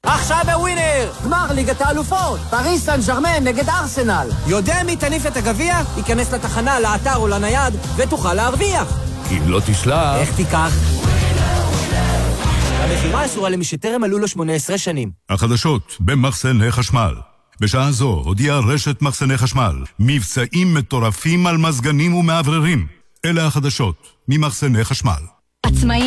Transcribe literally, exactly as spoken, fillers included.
עכשיו בווינר! גמר ליגת האלופות! פריס סן ז'רמן נגד ארסנל! יודע מי תניף את הגביע? ייכנס לתחנה, לאתר או לנייד ותוכל להרוויח! כי אם לא תשלח... איך תיקח? המחירה אסורה למי שטרם מלאו לו שמונה עשרה שנים. החדשות במחסני חשמל. בשעה זו הודיעה רשת מחסני חשמל מבצעים מטורפים על מזגנים ומעבררים. אלה החדשות ממחסני חשמל. עצמאי